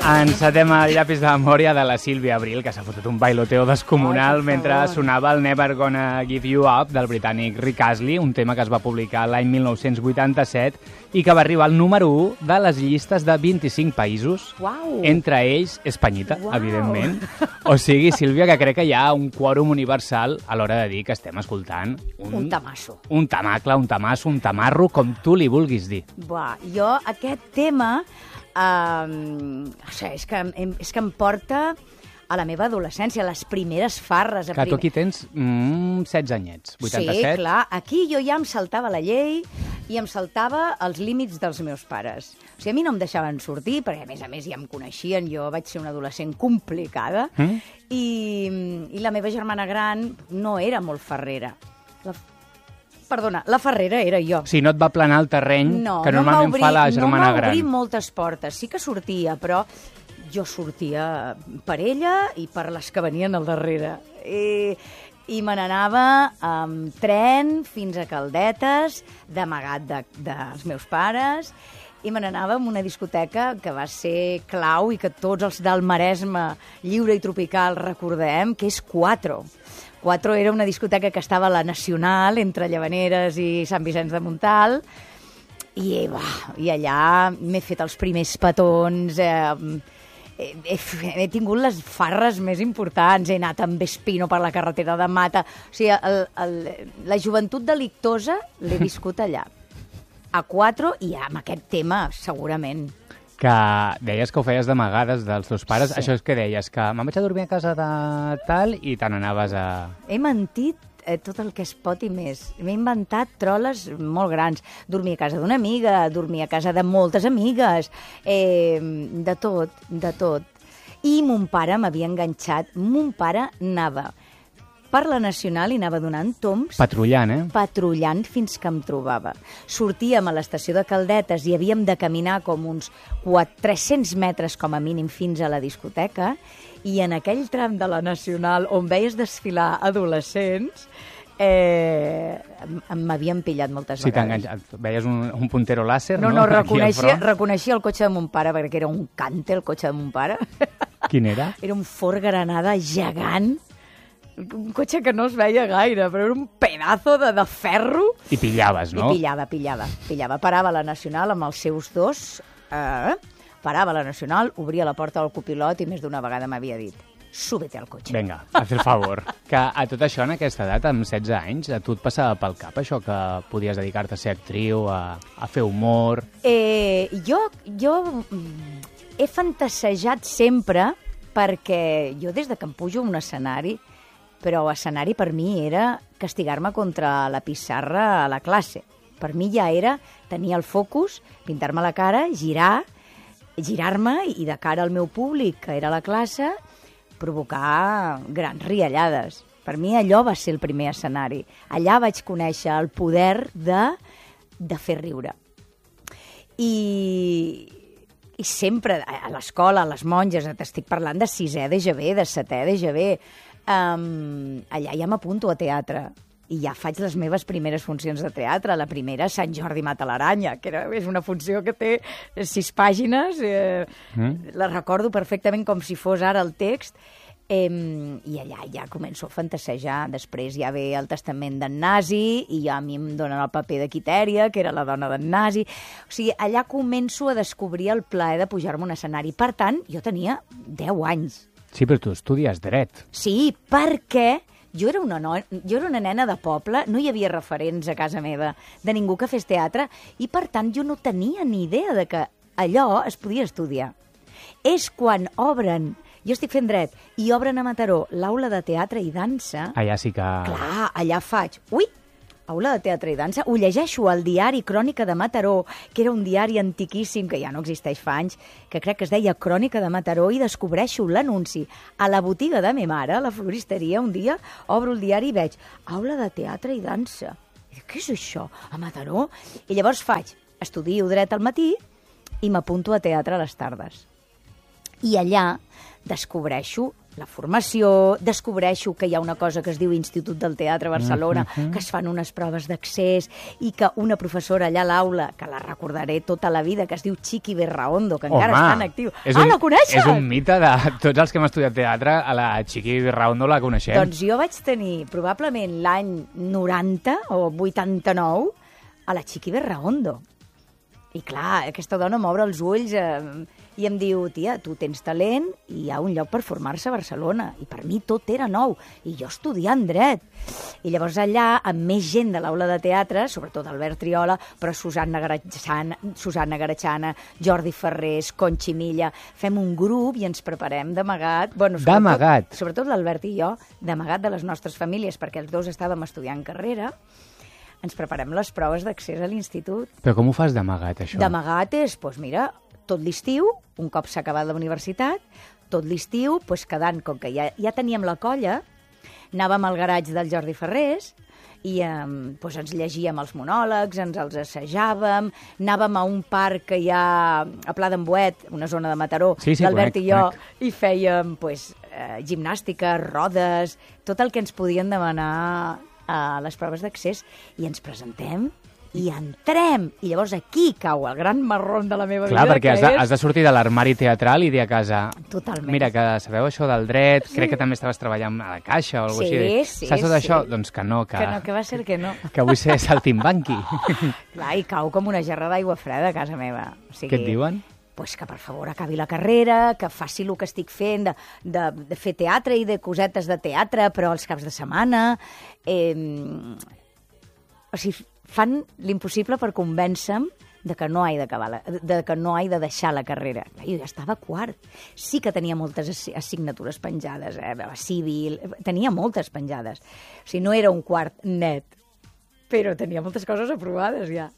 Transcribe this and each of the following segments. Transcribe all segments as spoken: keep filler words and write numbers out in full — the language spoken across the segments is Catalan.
Encetem el llapis de memòria de la Sílvia Abril, que s'ha fotut un bailoteo descomunal oh, mentre sonava el Never Gonna Give You Up del britànic Rick Astley, un tema que es va publicar l'any mil nou-cents vuitanta-set i que va arribar al número u de les llistes de vint-i-cinc països, Uau. entre ells Espanyita, Uau. evidentment. O sigui, Sílvia, que crec que hi ha un quòrum universal a l'hora de dir que estem escoltant un, Un tamasso. Un tamacle, un tamasso, un tamarro, com tu li vulguis dir. Buah, jo aquest tema... Um, o sigui, és, que, em, és que em porta a la meva adolescència, les primeres farres. Que tu aquí tens mm, setze anyets, vuitanta-set. Sí, clar. Aquí jo ja em saltava la llei i em saltava els límits dels meus pares. O sigui, a mi no em deixaven sortir, perquè a més a més ja em coneixien, jo vaig ser una adolescent complicada, mm? i, i la meva germana gran no era molt farrera. La, perdona, la farrera era jo. O sigui, no et va planar el terreny no, que normalment no obrir, fa la germana no gran. No m'obrir moltes portes, sí que sortia, però jo sortia per ella i per les que venien al darrere. I, i me n'anava amb tren fins a Caldetes, d'amagat de, dels meus pares, i me n'anava a una discoteca que va ser clau i que tots els del Maresme lliure i tropical recordem, que és Quatro. Quatro era una discoteca que estava a la Nacional, entre Llavaneres i Sant Vicenç de Montalt, i, bah, i allà m'he fet els primers petons, eh, he, he tingut les farres més importants, he anat amb Vespino per la carretera de Mata, o sigui, el, el, la joventut delictosa l'he viscut allà, a Quatro, i amb aquest tema, segurament. Que deies que ho feies d'amagades dels teus pares. Sí. Això és que deies, que me'n vaig a dormir a casa de tal i te n'anaves a... He mentit eh, tot el que es pot i més. M'he inventat troles molt grans. Dormir a casa d'una amiga, dormir a casa de moltes amigues, eh, de tot, de tot. I mon pare m'havia enganxat. Mon pare anava per la Nacional i anava donant tombs... Patrullant, eh? Patrullant fins que em trobava. Sortíem a l'estació de Caldetes i havíem de caminar com uns tres-cents metres com a mínim fins a la discoteca, i en aquell tram de la Nacional on veies desfilar adolescents, eh, m'havien pillat moltes sí, vegades. Sí, veies un, un puntero làser, no? No, no, reconeixia, reconeixia el cotxe de mon pare, perquè era un cante, el cotxe de mon pare. Quin era? Era un Ford Granada gegant, un cotxe que no es veia gaire, però era un pedazo de, de ferro. I pillaves, no? I pillava, pillava, pillava. Parava a la Nacional amb els seus dos, eh? Parava a la Nacional, obria la porta del copilot i més d'una vegada m'havia dit: súbete al cotxe. Vinga, haz el favor. Que a tot això, en aquesta edat, amb setze anys, a tu et passava pel cap això que podies dedicar-te a ser actriu, a, a fer humor? Eh, jo, jo he fantasejat sempre, perquè jo des de que em pujo a un escenari, però escenari per mi era castigar-me contra la pissarra a la classe. Per mi ja era tenir el focus, pintar-me la cara, girar, girar-me i de cara al meu públic, que era la classe, provocar grans riallades. Per mi allò va ser el primer escenari. Allà vaig conèixer el poder de, de fer riure. I, i sempre a l'escola, a les monges, t'estic parlant de sisè de G B, de setè de G B, Um, allà ja m'apunto a teatre i ja faig les meves primeres funcions de teatre. La primera, Sant Jordi mata l'aranya, que era, és una funció que té sis pàgines, eh, mm. la recordo perfectament com si fos ara el text, eh, i allà ja començo a fantasejar. Després ja ve el testament d'en Nasi i ja a mi em donen el paper de Quitèria, que era la dona d'en Nasi. O sigui, allà començo a descobrir el plaer de pujar-me a un escenari. Per tant, jo tenia deu anys. Sí, però tu estudies dret. Sí, perquè jo era, una no... jo era una nena de poble, no hi havia referents a casa meva de ningú que fes teatre, i per tant jo no tenia ni idea de que allò es podia estudiar. És quan obren, jo estic fent dret, i obren a Mataró l'aula de teatre i dansa... Allà sí que... Clar, allà faig... Ui! Aula de teatre i dansa, ho llegeixo al diari Crònica de Mataró, que era un diari antiquíssim, que ja no existeix fa anys, que crec que es deia Crònica de Mataró, i descobreixo l'anunci a la botiga de ma mare, a la floristeria. Un dia obro el diari i veig Aula de teatre i dansa. I dic, què és això, a Mataró? I llavors faig, estudio dret al matí i m'apunto a teatre a les tardes. I allà descobreixo la formació, descobreixo que hi ha una cosa que es diu Institut del Teatre Barcelona, Mm-hmm. que es fan unes proves d'accés i que una professora allà a l'aula, que la recordaré tota la vida, que es diu Chiqui Berraondo, que encara Home, està en actiu. és Ah, un, la coneixes? És un mite de tots els que hem estudiat teatre, a la Chiqui Berraondo la coneixem. Doncs jo vaig tenir probablement l'any noranta o vuitanta-nou a la Chiqui Berraondo. I clar, aquesta dona m'obre els ulls eh, i em diu, tia, tu tens talent i hi ha un lloc per formar-se a Barcelona. I per mi tot era nou. I jo estudiant dret. I llavors allà, amb més gent de l'aula de teatre, sobretot Albert Triola, però Susanna Garachana, Susanna Garachana, Jordi Ferrés, Conxi Milla, fem un grup i ens preparem d'amagat. Bueno, D'amagat? Sobretot l'Albert i jo, d'amagat de les nostres famílies, perquè els dos estàvem estudiant carrera. Ens preparem les proves d'accés a l'institut. Però com ho fas d'amagat, això? D'amagat és, doncs mira, tot l'estiu, un cop s'ha acabat la universitat, tot l'estiu, doncs quedant, com que ja, ja teníem la colla, anàvem al garatge del Jordi Ferrés i eh, doncs ens llegíem els monòlegs, ens els assajàvem, anàvem a un parc que hi ha a Pla d'en Boet, una zona de Mataró, sí, sí, l'Albert conec, i jo, conec. i fèiem doncs, eh, gimnàstica, rodes, tot el que ens podien demanar a les proves d'accés, i ens presentem i entrem. I llavors aquí cau el gran marrón de la meva Clar, vida, perquè que has de, és... has de sortir de l'armari teatral i dir a casa... Totalment. Mira, que sabeu això del dret, sí. Crec que també estaves treballant a la caixa o alguna Sí, així. sí, Saps tot sí. això? Doncs que no, que, Que no, que va ser que no. que vull ser saltimbanqui. Clar, i cau com una gerra d'aigua freda a casa meva. O sigui, Què et diuen? Pues que per favor acabi la carrera, que faci el que estic fent, de, de, de fer teatre i de cosetes de teatre, però els caps de setmana... Eh, o sigui, fan l'impossible per convèncer-me de que no he d'acabar, la, de que no he de deixar la carrera. Jo ja estava a quart. Sí que tenia moltes assi- assignatures penjades, eh? Civil, tenia moltes penjades. O sigui, no era un quart net, però tenia moltes coses aprovades ja.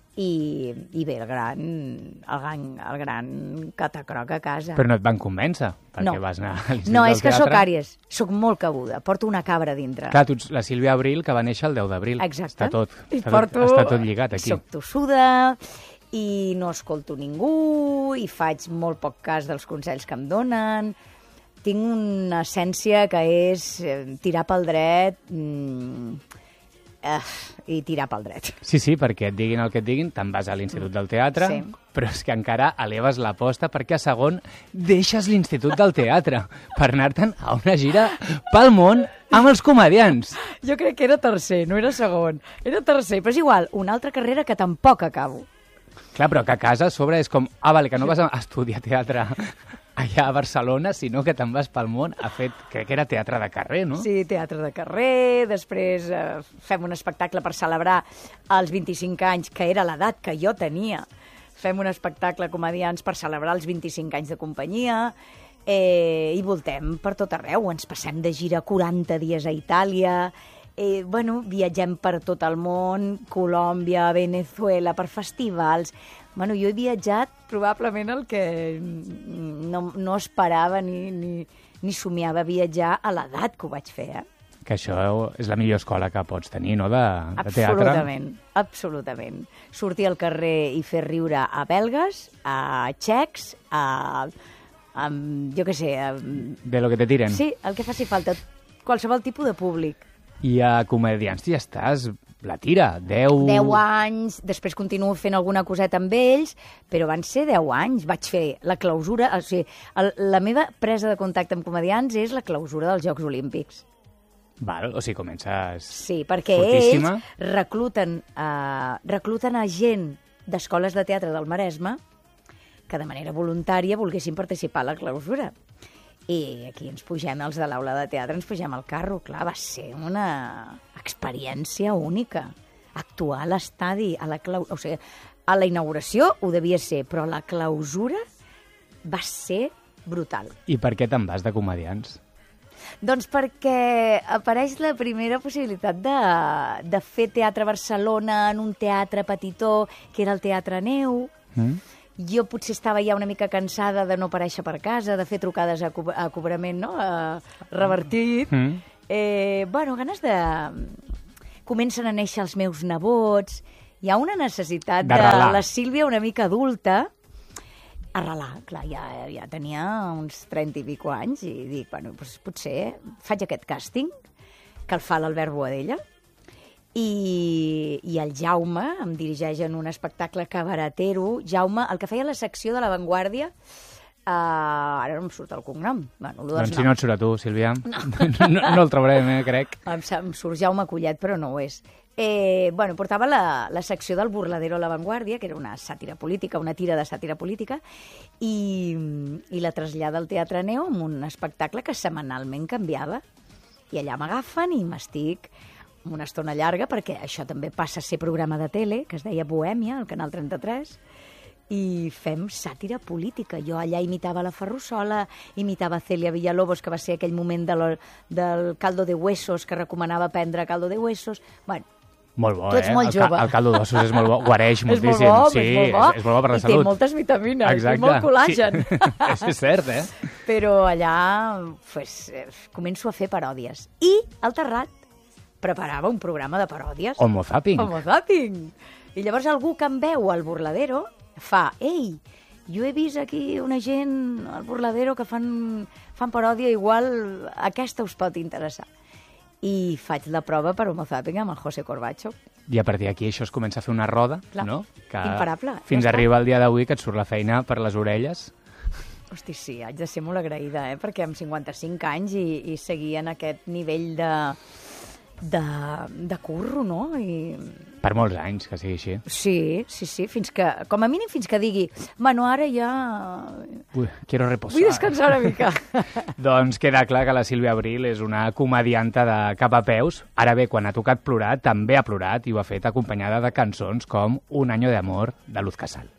I, i bé, el gran, el gran, el gran catacroc a casa. Però no et van convèncer, perquè No. vas anar a l'Institut No, del és que Teatre. sóc àries, sóc molt cabuda, porto una cabra dintre. Clar, tu ets la Sílvia Abril, que va néixer el deu d'abril. Exacte. Està tot, I està, porto... tot, està tot lligat aquí. Soc tossuda i no escolto ningú i faig molt poc cas dels consells que em donen. Tinc una essència que és eh, tirar pel dret mm, eh, i tirar pel dret. Sí, sí, perquè et diguin el que et diguin, te'n vas a l'Institut del Teatre, Sí. però és que encara eleves l'aposta perquè a segon deixes l'Institut del Teatre per anar-te'n a una gira pel món amb els comediants. Jo crec que era tercer, no era segon. Era tercer, però és igual, una altra carrera que tampoc acabo. Clar, però que a casa a sobre és com, ah, vale, que no vas a estudiar teatre allà a Barcelona, sinó que te'n vas pel món a fer, crec que era teatre de carrer, no? Sí, teatre de carrer, després eh, fem un espectacle per celebrar els vint-i-cinc anys, que era l'edat que jo tenia. Fem un espectacle comedians per celebrar els vint-i-cinc anys de companyia eh, i voltem per tot arreu. Ens passem de gira quaranta dies a Itàlia, eh, bueno, viatgem per tot el món, Colòmbia, Venezuela, per festivals. Bueno, jo he viatjat probablement el que no, no esperava ni, ni, ni somiava viatjar a l'edat que ho vaig fer, eh? Que això és la millor escola que pots tenir, no?, de, de teatre. Absolutament, absolutament. Sortir al carrer i fer riure a belgues, a txecs, a, a jo què sé... A, De lo que te tiren. sí, el que faci falta, qualsevol tipus de públic. I a comediants ja estàs, la tira, deu... Deu anys, després continuo fent alguna coseta amb ells, però van ser deu anys. Vaig fer la clausura... O sigui, el, la meva presa de contacte amb comediants és la clausura dels Jocs Olímpics. Val, o sigui, comences... Sí, perquè fortíssima. ells recluten, uh, recluten a gent d'escoles de teatre del Maresme que de manera voluntària volguessin participar a la clausura. I aquí ens pugem, els de l'aula de teatre, ens pugem al carro. Clar, va ser una experiència única. Actuar a l'estadi, a la clau... o sigui, a la inauguració ho devia ser, però a la clausura va ser brutal. I per què te'n vas de comediants? Doncs perquè apareix la primera possibilitat de, de fer teatre a Barcelona en un teatre petitó, que era el Teatre Neu. Mm? Jo potser estava ja una mica cansada de no aparèixer per casa, de fer trucades a, co a cobrament, no?, a revertit. Mm. Eh, bueno, ganes de... Comencen a néixer els meus nebots. Hi ha una necessitat de, D'arrelar. la Sílvia una mica adulta arrelar, clar, ja, ja tenia uns trenta i pico anys i dic, bueno, doncs potser faig aquest càsting que el fa l'Albert Boadella i, i el Jaume em dirigeix en un espectacle cabaretero. Jaume, el que feia la secció de La Vanguardia, uh, ara no em surt el cognom. Bueno, doncs si no et surt a tu, Sílvia, no, no, no el trobarem, eh, crec. Em, em surt Jaume Collet, però no ho és. Eh, bueno, portava la, la secció del Burladero a La Vanguardia, que era una sàtira política, una tira de sàtira política, i, i la trasllada al Teatre Neo amb un espectacle que setmanalment canviava. I allà m'agafen i m'estic una estona llarga, perquè això també passa a ser programa de tele, que es deia Bohèmia, al Canal trenta-tres, i fem sàtira política. Jo allà imitava la Ferrusola, imitava Celia Villalobos, que va ser aquell moment de lo, del caldo de huesos, que recomanava prendre caldo de huesos. Bueno, molt bo, tu ets eh? molt el, jove. El caldo d'ossos és molt bo, guareix moltíssim. És molt bo, sí, és molt bo. És, és molt bo per la I salut. té moltes vitamines, exacte. I molt col·làgen. Sí. Això és cert, eh? Però allà pues, començo a fer paròdies. I el Terrat preparava un programa de paròdies. Homo zapping. Homo zapping. I llavors algú que em veu al Burladero fa, ei, jo he vist aquí una gent al Burladero que fan, fan paròdia, igual aquesta us pot interessar. I faig la prova per Homo zapping amb el José Corbacho. I a partir d'aquí això es comença a fer una roda, clar, no? Que imparable. Fins ja arriba el dia d'avui que et surt la feina per les orelles. Hosti, sí, haig de ser molt agraïda, eh? Perquè amb cinquanta-cinc anys i, i seguir en aquest nivell de, de, de curro, no? I... Per molts anys, que sigui així. Sí, sí, sí, fins que, com a mínim fins que digui, bueno, ara ja... Ui, quiero reposar. Vull descansar una mica. Doncs queda clar que la Sílvia Abril és una comedianta de cap a peus. Ara bé, quan ha tocat plorar, també ha plorat i ho ha fet acompanyada de cançons com Un año de amor, de Luz Casal.